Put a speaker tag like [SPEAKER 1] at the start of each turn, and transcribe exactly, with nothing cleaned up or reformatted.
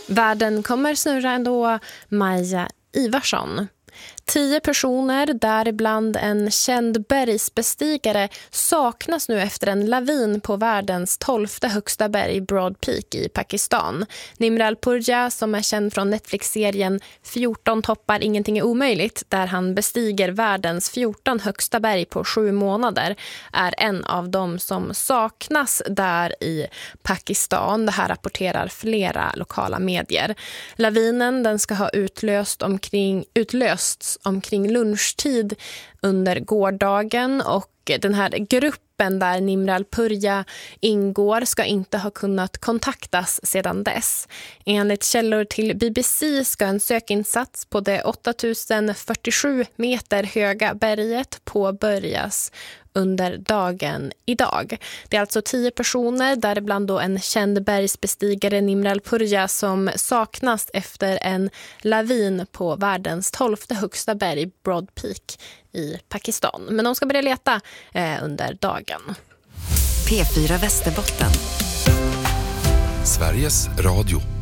[SPEAKER 1] Världen kommer snurra ändå. Maja Ivarsson. Tio personer, däribland en känd bergsbestigare, saknas nu efter en lavin på världens tolfte högsta berg, Broad Peak i Pakistan. Nimral Purja, som är känd från Netflix-serien fjorton toppar ingenting är omöjligt, där han bestiger världens fjorton högsta berg på sju månader, är en av dem som saknas där i Pakistan. Det här rapporterar flera lokala medier. Lavinen den ska ha utlöst omkring, utlösts omkring lunchtid under gårdagen, och den här gruppen där Nimral Purja ingår ska inte ha kunnat kontaktas sedan dess. Enligt källor till B B C ska en sökinsats på det åtta tusen fyrtiosju meter höga berget påbörjas under dagen idag. Det är alltså tio personer, däribland då en känd bergsbestigare, Nimral Purja, som saknas efter en lavin på världens tolfte högsta berg, Broad Peak i Pakistan. Men de ska börja leta eh, under dagen.
[SPEAKER 2] P fyra Västerbotten.
[SPEAKER 3] Sveriges Radio.